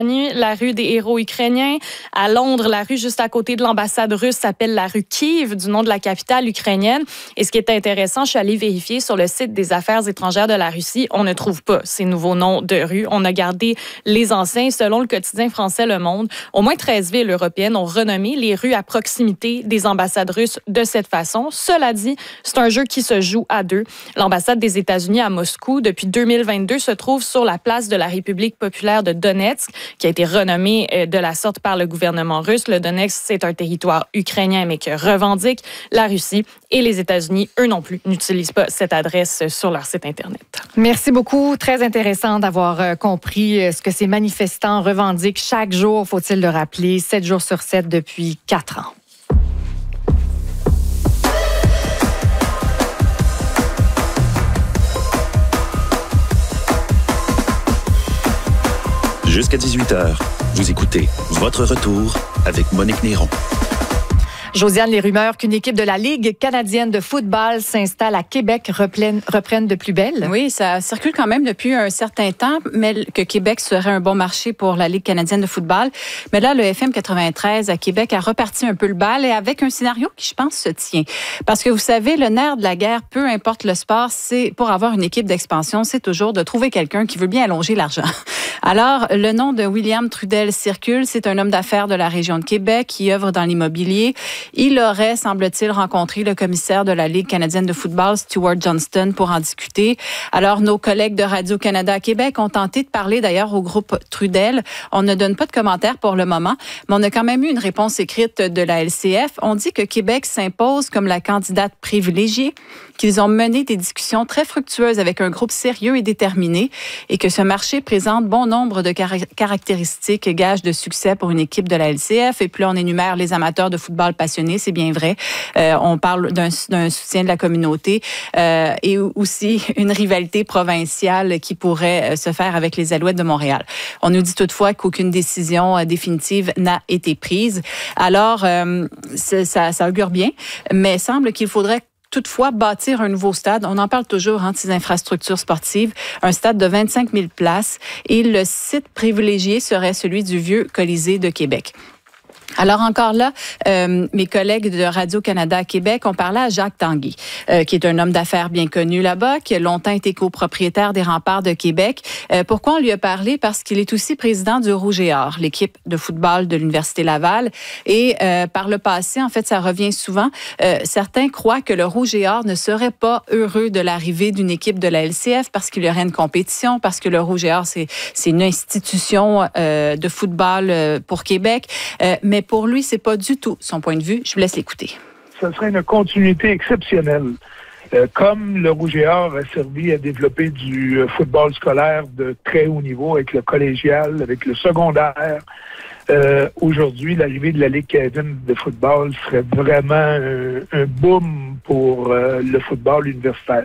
la rue des héros ukrainiens. À Londres, la rue juste à côté de l'ambassade russe s'appelle la rue Kiev, du nom de la capitale ukrainienne. Et ce qui est intéressant, je suis allée vérifier sur le site des Affaires étrangères de la Russie, on ne trouve pas ces nouveaux noms de rues. On a gardé les anciens. Selon le quotidien français Le Monde, au moins 13 villes européennes ont renommé les rues à proximité des ambassades russes de cette façon. Cela dit, c'est un jeu qui se joue à deux. L'ambassade des États-Unis à Moscou, depuis 2022, se trouve sur la place de la République populaire de Donetsk, qui a été renommée de la sorte par le gouvernement russe. Le Donetsk, c'est un territoire ukrainien, mais que revendique la Russie. Et les États-Unis, eux non plus, n'utilisent pas cette adresse sur leur site Internet. Merci beaucoup. Très intéressant d'avoir compris ce que ces manifestants revendiquent chaque jour, faut-il le rappeler, 7 jours sur 7 depuis 4 ans. Jusqu'à 18h, vous écoutez Votre Retour avec Monique Néron. Josiane, les rumeurs qu'une équipe de la Ligue canadienne de football s'installe à Québec reprennent de plus belle? Oui, ça circule quand même depuis un certain temps, mais que Québec serait un bon marché pour la Ligue canadienne de football. Mais là, le FM 93 à Québec a reparti un peu le bal et avec un scénario qui, je pense, se tient. Parce que vous savez, le nerf de la guerre, peu importe le sport, c'est pour avoir une équipe d'expansion, c'est toujours de trouver quelqu'un qui veut bien allonger l'argent. Alors, le nom de William Trudel circule. C'est un homme d'affaires de la région de Québec qui œuvre dans l'immobilier. Il aurait, semble-t-il, rencontré le commissaire de la Ligue canadienne de football, Stuart Johnston, pour en discuter. Alors, nos collègues de Radio-Canada à Québec ont tenté de parler d'ailleurs au groupe Trudel. On ne donne pas de commentaires pour le moment, mais on a quand même eu une réponse écrite de la LCF. On dit que Québec s'impose comme la candidate privilégiée, qu'ils ont mené des discussions très fructueuses avec un groupe sérieux et déterminé et que ce marché présente bon nombre de caractéristiques gages de succès pour une équipe de la LCF. Et puis là, on énumère les amateurs de football passionnés, c'est bien vrai. On parle d'un soutien de la communauté et aussi une rivalité provinciale qui pourrait se faire avec les Alouettes de Montréal. On nous dit toutefois qu'aucune décision définitive n'a été prise. Alors, ça augure bien, mais semble qu'il faudrait toutefois bâtir un nouveau stade. On en parle toujours, de ces infrastructures sportives. Un stade de 25 000 places et le site privilégié serait celui du vieux Colisée de Québec. Alors encore là, mes collègues de Radio-Canada à Québec ont parlé à Jacques Tanguy, qui est un homme d'affaires bien connu là-bas, qui a longtemps été copropriétaire des Remparts de Québec. Pourquoi on lui a parlé? Parce qu'il est aussi président du Rouge et Or, l'équipe de football de l'Université Laval. Et par le passé, en fait, ça revient souvent. Certains croient que le Rouge et Or ne serait pas heureux de l'arrivée d'une équipe de la LCF parce qu'il y aurait une compétition, parce que le Rouge et Or, c'est une institution de football pour Québec. Mais pour lui, c'est pas du tout son point de vue. Je vous laisse l'écouter. Ce serait une continuité exceptionnelle. Comme le Rouge et Or a servi à développer du football scolaire de très haut niveau avec le collégial, avec le secondaire, aujourd'hui, l'arrivée de la Ligue canadienne de football serait vraiment un boom pour le football universitaire.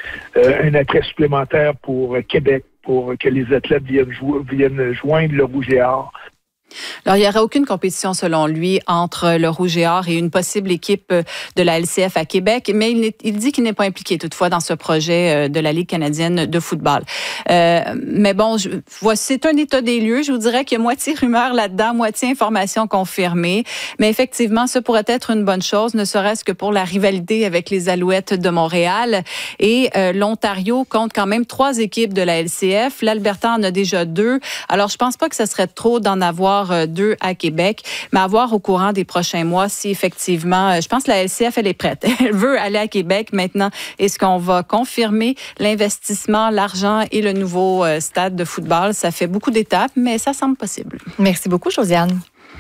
Un attrait supplémentaire pour Québec, pour que les athlètes viennent joindre le Rouge et Or. Alors, il n'y aurait aucune compétition, selon lui, entre le Rouge et Or et une possible équipe de la LCF à Québec, mais il dit qu'il n'est pas impliqué toutefois dans ce projet de la Ligue canadienne de football. Mais bon, c'est un état des lieux. Je vous dirais qu'il y a moitié rumeur là-dedans, moitié information confirmée. Mais effectivement, ce pourrait être une bonne chose, ne serait-ce que pour la rivalité avec les Alouettes de Montréal. Et l'Ontario compte quand même 3 équipes de la LCF. L'Alberta en a déjà 2. Alors, je pense pas que ce serait trop d'en avoir 2 à Québec, mais à voir au courant des prochains mois si effectivement, je pense que la LCF, elle est prête. Elle veut aller à Québec maintenant. Est-ce qu'on va confirmer l'investissement, l'argent et le nouveau stade de football? Ça fait beaucoup d'étapes, mais ça semble possible. Merci beaucoup, Josiane.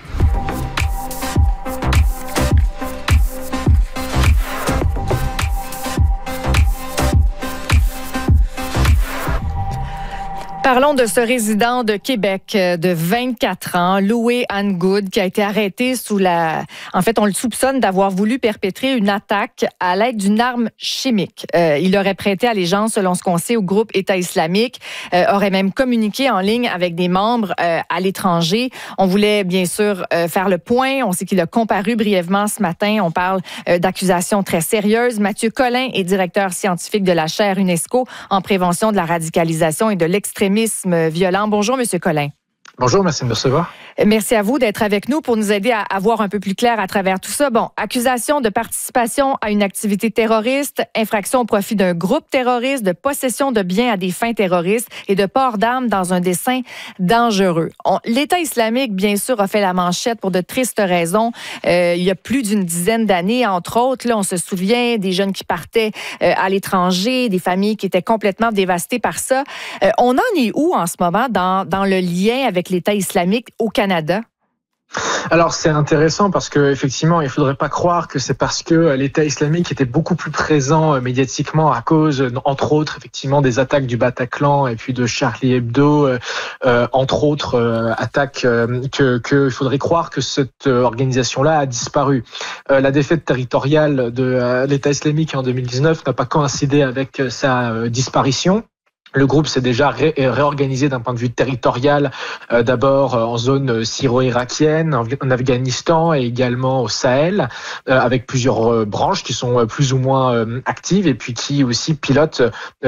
Parlons de ce résident de Québec de 24 ans, Louis Angood, qui a été arrêté En fait, on le soupçonne d'avoir voulu perpétrer une attaque à l'aide d'une arme chimique. Il aurait prêté allégeance, selon ce qu'on sait, au groupe État islamique, aurait même communiqué en ligne avec des membres à l'étranger. On voulait bien sûr faire le point. On sait qu'il a comparu brièvement ce matin. On parle d'accusations très sérieuses. Mathieu Collin est directeur scientifique de la chaire UNESCO en prévention de la radicalisation et de l'extrémisme violent. Bonjour, Monsieur Collin. Bonjour, merci de me recevoir. Merci à vous d'être avec nous pour nous aider à voir un peu plus clair à travers tout ça. Bon, accusation de participation à une activité terroriste, infraction au profit d'un groupe terroriste, de possession de biens à des fins terroristes et de port d'armes dans un dessein dangereux. L'État islamique, bien sûr, a fait la manchette pour de tristes raisons. Il y a plus d'une dizaine d'années, entre autres, là, on se souvient des jeunes qui partaient à l'étranger, des familles qui étaient complètement dévastées par ça. On en est où en ce moment dans le lien avec l'État islamique au Canada? Alors c'est intéressant parce que effectivement, il faudrait pas croire que c'est parce que l'État islamique était beaucoup plus présent médiatiquement à cause, entre autres, effectivement, des attaques du Bataclan et puis de Charlie Hebdo, entre autres attaques, que il faudrait croire que cette organisation-là a disparu. La défaite territoriale de l'État islamique en 2019 n'a pas coïncidé avec sa disparition. Le groupe s'est déjà réorganisé d'un point de vue territorial, d'abord en zone syro-irakienne, en Afghanistan et également au Sahel, avec plusieurs branches qui sont plus ou moins actives et puis qui aussi pilotent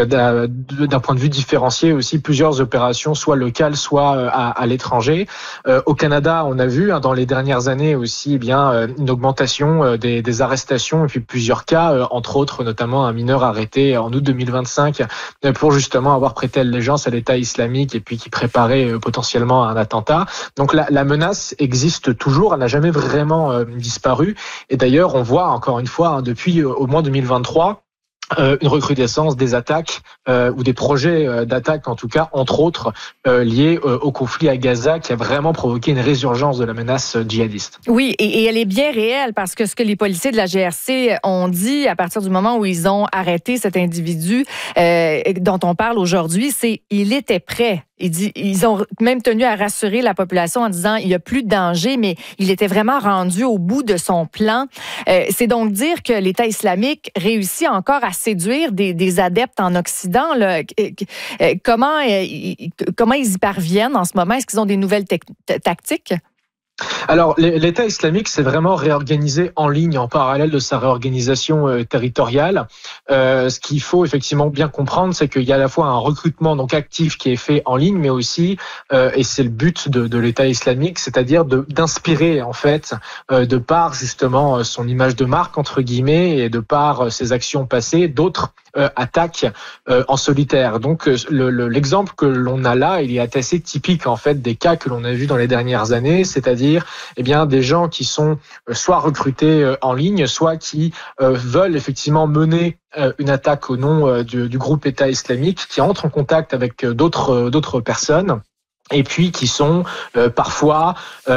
d'un point de vue différencié aussi plusieurs opérations, soit locales, soit à l'étranger. Au Canada, on a vu dans les dernières années aussi une augmentation des arrestations et puis plusieurs cas, entre autres notamment un mineur arrêté en août 2025 pour justement avoir prêté allégeance à l'État islamique et puis qui préparait potentiellement un attentat. Donc la menace existe toujours, elle n'a jamais vraiment disparu. Et d'ailleurs, on voit encore une fois depuis au moins 2023 une recrudescence des attaques ou des projets d'attaque, en tout cas, entre autres, liés au conflit à Gaza qui a vraiment provoqué une résurgence de la menace djihadiste. Oui, et elle est bien réelle parce que ce que les policiers de la GRC ont dit à partir du moment où ils ont arrêté cet individu dont on parle aujourd'hui, c'est qu'il était prêt. Ils ont même tenu à rassurer la population en disant il n'y a plus de danger, mais il était vraiment rendu au bout de son plan. C'est donc dire que l'État islamique réussit encore à séduire des adeptes en Occident. Là. Comment ils y parviennent en ce moment? Est-ce qu'ils ont des nouvelles tactiques? Alors, l'État islamique s'est vraiment réorganisé en ligne, en parallèle de sa réorganisation territoriale. Ce qu'il faut effectivement bien comprendre, c'est qu'il y a à la fois un recrutement donc actif qui est fait en ligne, mais aussi, et c'est le but de l'État islamique, c'est-à-dire d'inspirer en fait, de par justement son image de marque entre guillemets et de par ses actions passées, d'autres attaques en solitaire. Donc, l'exemple que l'on a là, il est assez typique en fait des cas que l'on a vus dans les dernières années, c'est-à-dire des gens qui sont soit recrutés en ligne, soit qui veulent effectivement mener une attaque au nom du groupe État islamique, qui entrent en contact avec d'autres personnes. Et puis qui sont parfois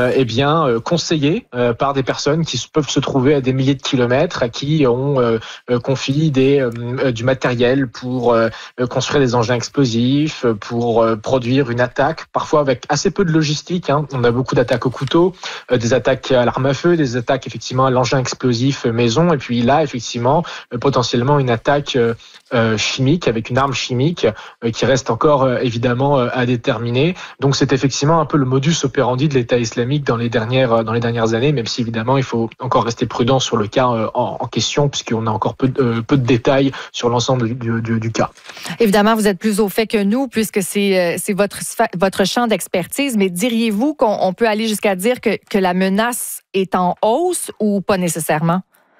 conseillés par des personnes qui peuvent se trouver à des milliers de kilomètres, à qui on confie du matériel pour construire des engins explosifs, pour produire une attaque, parfois avec assez peu de logistique. On a beaucoup d'attaques au couteau, des attaques à l'arme à feu, des attaques effectivement à l'engin explosif maison, et puis là effectivement potentiellement une attaque chimique avec une arme chimique qui reste encore évidemment à déterminer. Donc c'est effectivement un peu le modus operandi de l'État islamique dans les dernières années, même si évidemment il faut encore rester prudent sur le cas en question, puisqu'on a encore peu de détails sur l'ensemble du cas. Évidemment, vous êtes plus au fait que nous, puisque c'est votre champ d'expertise, mais diriez-vous qu'on peut aller jusqu'à dire que la menace est en hausse ou pas nécessairement?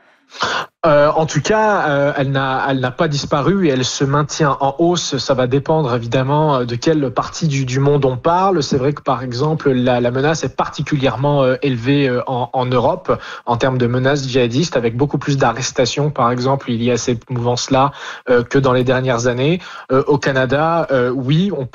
En tout cas, elle n'a pas disparu et elle se maintient en hausse. Ça va dépendre évidemment de quelle partie du monde on parle. C'est vrai que par exemple, la menace est particulièrement élevée en Europe en termes de menaces djihadistes, avec beaucoup plus d'arrestations. Par exemple, il y a cette mouvance-là que dans les dernières années. Au Canada, oui, on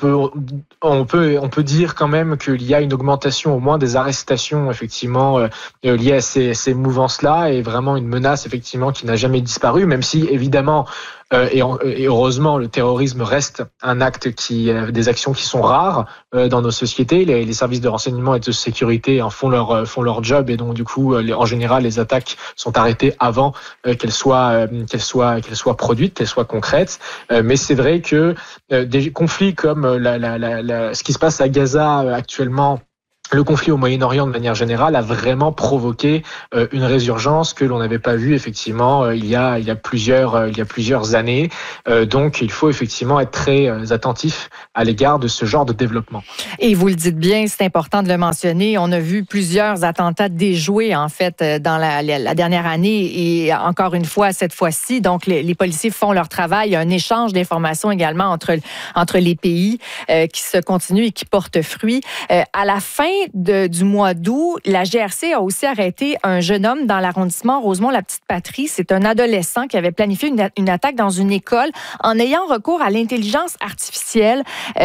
peut dire quand même qu'il y a une augmentation au moins des arrestations effectivement liées à ces mouvances-là, et vraiment une menace effectivement qui n'a jamais disparu, même si évidemment et heureusement le terrorisme reste un acte des actions qui sont rares dans nos sociétés. Les services de renseignement et de sécurité font leur job, et donc du coup en général les attaques sont arrêtées avant qu'elles soient produites, qu'elles soient concrètes. Mais c'est vrai que des conflits comme ce qui se passe à Gaza actuellement le conflit au Moyen-Orient de manière générale a vraiment provoqué une résurgence que l'on n'avait pas vue effectivement il y a plusieurs années. Donc il faut effectivement être très attentif à l'égard de ce genre de développement. Et vous le dites bien, c'est important de le mentionner. On a vu plusieurs attentats déjoués en fait dans la dernière année et encore une fois cette fois-ci. Donc les policiers font leur travail. Il y a un échange d'informations également entre les pays qui se continue et qui porte fruit. À la fin du mois d'août, la GRC a aussi arrêté un jeune homme dans l'arrondissement Rosemont-la-Petite-Patrie. C'est un adolescent qui avait planifié une attaque dans une école en ayant recours à l'intelligence artificielle.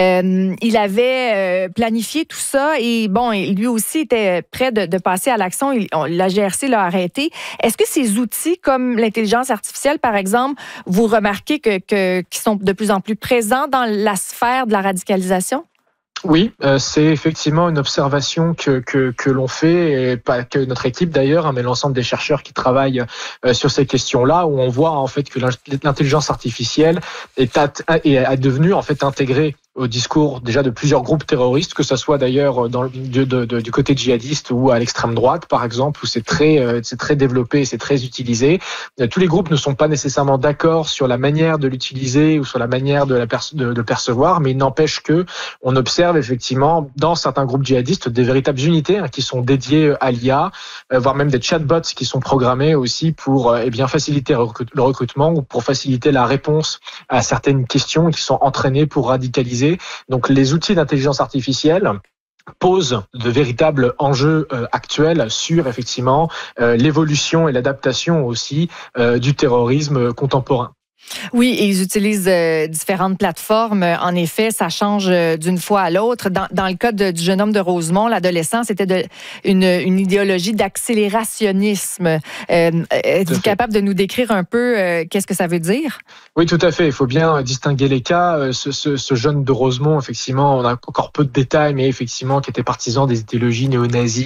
Il avait planifié tout ça et bon, lui aussi était prêt de passer à l'action. La GRC l'a arrêté. Est-ce que ces outils comme l'intelligence artificielle, par exemple, vous remarquez qu'ils sont de plus en plus présents dans la sphère de la radicalisation? Oui, c'est effectivement une observation que l'on fait, et pas que notre équipe d'ailleurs, mais l'ensemble des chercheurs qui travaillent sur ces questions-là, où on voit en fait que l'intelligence artificielle est devenue en fait intégrée au discours déjà de plusieurs groupes terroristes, que ce soit d'ailleurs du côté djihadiste ou à l'extrême droite, par exemple, où c'est très développé, c'est très utilisé. Tous les groupes ne sont pas nécessairement d'accord sur la manière de l'utiliser ou sur la manière de percevoir, mais il n'empêche que on observe effectivement dans certains groupes djihadistes des véritables unités qui sont dédiées à l'IA, voire même des chatbots qui sont programmés aussi pour faciliter le recrutement ou pour faciliter la réponse à certaines questions qui sont entraînées pour radicaliser. Donc les outils d'intelligence artificielle posent de véritables enjeux actuels sur effectivement l'évolution et l'adaptation aussi du terrorisme contemporain. Oui, et ils utilisent différentes plateformes. En effet, ça change d'une fois à l'autre. Dans le cas du jeune homme de Rosemont, l'adolescent, c'était une idéologie d'accélérationnisme. Êtes-vous capable de nous décrire un peu qu'est-ce que ça veut dire? Oui, tout à fait. Il faut bien distinguer les cas. Ce jeune de Rosemont, effectivement, on a encore peu de détails, mais effectivement, qui était partisan des idéologies néo-nazies